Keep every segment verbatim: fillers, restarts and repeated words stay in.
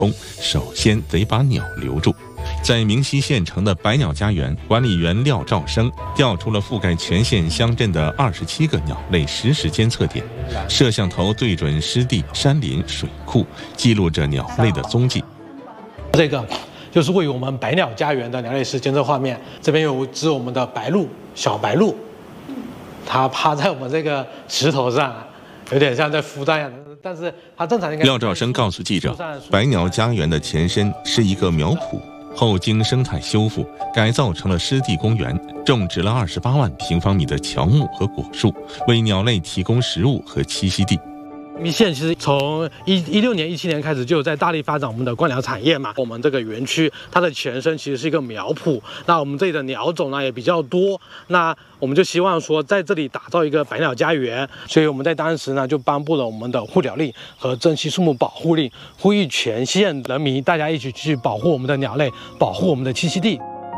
首先得把鸟留住。在明溪县城的百鸟家园，管理员廖兆生调出了覆盖全县乡镇的二十七个鸟类实时监测点，摄像头对准湿地、山林、水库，记录着鸟类的踪迹。 这个就是位于我们百鸟家园的鸟类实时监测画面，这边有只我们的白鹭，小白鹭，它趴在我们这个石头上，有点像在孵蛋一样的。但是它正常应该。廖兆生告诉记者，百鸟家园的前身是一个苗圃，后经生态修复改造成了湿地公园，种植了二十八万平方米的乔木和果树，为鸟类提供食物和栖息地。 明溪县其实从一一六年、一七年开始就有在大力发展我们的观鸟产业嘛。我们这个园区它的前身其实是一个苗圃，那我们这里的鸟种呢也比较多，那我们就希望说在这里打造一个百鸟家园，所以我们在当时呢就颁布了我们的护鸟令和珍稀树木保护令，呼吁全县人民大家一起去保护我们的鸟类，保护我们的栖息地。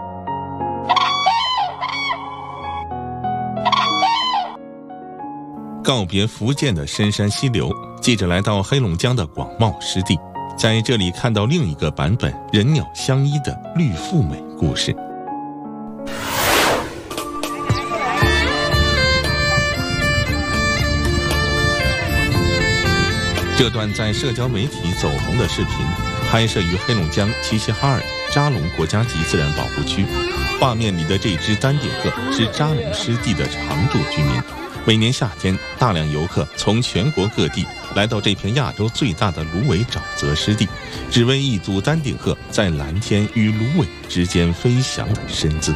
告别福建的深山溪流，记者来到黑龙江的广袤湿地，在这里看到另一个版本人鸟相依的绿富美故事。这段在社交媒体走红的视频，拍摄于黑龙江齐齐哈尔扎龙国家级自然保护区。画面里的这只丹顶鹤是扎龙湿地的常住居民。每年夏天，大量游客从全国各地来到这片亚洲最大的芦苇沼泽湿地，只为一组丹顶鹤在蓝天与芦苇之间飞翔的身姿。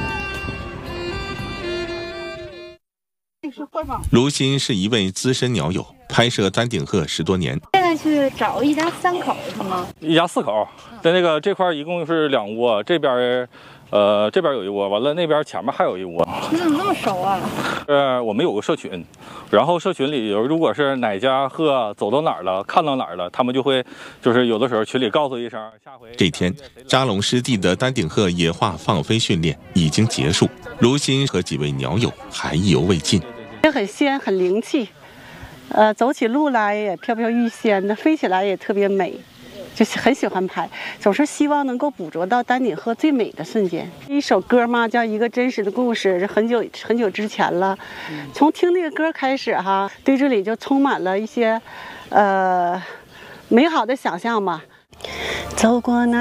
卢鑫是一位资深鸟友，拍摄丹顶鹤十多年。 现在是找一家三口是吗？ 一家四口，在那个这块一共是两窝，这边。呃，这边有一窝，完了那边前面还有一窝。 你怎么那么熟啊？ 呃，我们有个社群，然后社群里有如果是哪家鹤走到哪儿了，看到哪儿了，他们就会就是有的时候群里告诉一声，下回。 这天，扎龙湿地的丹顶鹤野化放飞训练已经结束，卢鑫和几位鸟友还意犹未尽。 也很仙，很灵气，呃，走起路来也飘飘欲仙的，飞起来也特别美。就是很喜欢拍，总是希望能够捕捉到丹顶鹤最美的瞬间。一首歌嘛，叫《一个真实的故事》，是很久很久之前了。从听那个歌开始哈，对这里就充满了一些，呃，美好的想象嘛。走过那。